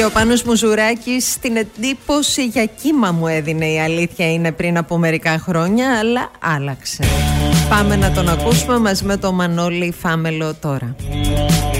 Και ο Πάνος Μουζουράκης την εντύπωση για κύμα μου έδινε, η αλήθεια είναι, πριν από μερικά χρόνια, αλλά άλλαξε. Πάμε να τον ακούσουμε μαζί με τον Μανώλη Φάμελο τώρα.